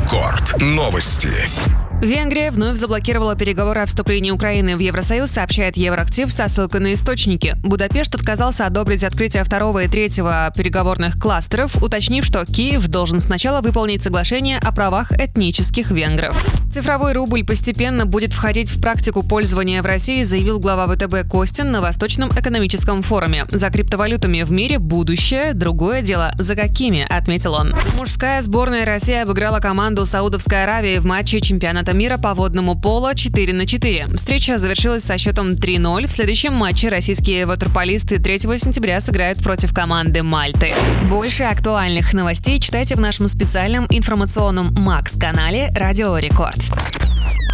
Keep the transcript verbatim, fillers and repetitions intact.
Рекорд. Новости. Венгрия вновь заблокировала переговоры о вступлении Украины в Евросоюз, сообщает Евроактив со ссылкой на источники. Будапешт отказался одобрить открытие второго и третьего переговорных кластеров, уточнив, что Киев должен сначала выполнить соглашение о правах этнических венгров. Цифровой рубль постепенно будет входить в практику пользования в России, заявил глава ВТБ Костин на Восточном экономическом форуме. За криптовалютами в мире будущее, другое дело, за какими, отметил он. Мужская сборная России обыграла команду Саудовской Аравии в матче чемпионата мира по водному поло четыре на четыре. Встреча завершилась со счетом три ноль. В следующем матче российские ватерполисты третьего сентября сыграют против команды Мальты. Больше актуальных новостей читайте в нашем специальном информационном Макс-канале «Радио Рекорд».